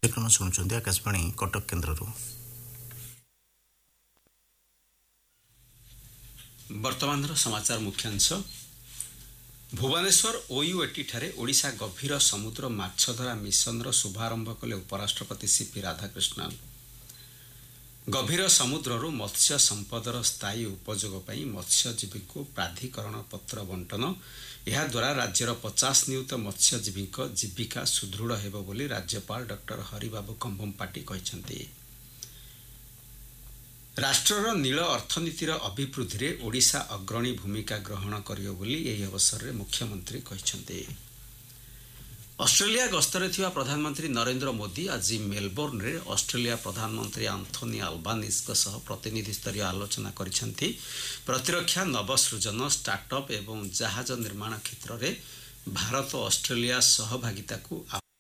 कार्यक्रम शुणुंट आकाशवाणी कटक केन्द्र। वर्तमान समाचार मुख्यांश। भुवनेश्वर ओयूएटी ठारे ओडिशा गभीर समुद्र माछधरा मिशन शुभारंभ कले उपराष्ट्रपति सीपी राधाकृष्णन। गभीर समुद्रु मत्स्य संपदर स्थायी उपयोग पर मत्स्यजीवी को प्राधिकरण पत्र बंटन यह द्वारा राज्यर 50 नियुक्त मत्स्यजीवी जीविका सुदृढ़ हेबो बोली राज्यपाल डॉक्टर हरिबाबू कंभमपाटी कहते। राष्ट्रर नील अर्थनीतिर अभिवृद्धि रे ओडिशा अग्रणी भूमिका ग्रहण करियो बोली एही अवसर रे मुख्यमंत्री कहते। ऑस्ट्रेलिया गस्तरे थिवा प्रधानमंत्री नरेंद्र मोदी आज मेलबोर्न रे ऑस्ट्रेलिया प्रधानमंत्री एंथोनी अल्बानीज सह प्रतिनिधि स्तरीय आलोचना करिसेंती। प्रतिरक्षा नवसृजन स्टार्टअप एवं जहाज निर्माण क्षेत्र में भारत ऑस्ट्रेलिया सहभागिता को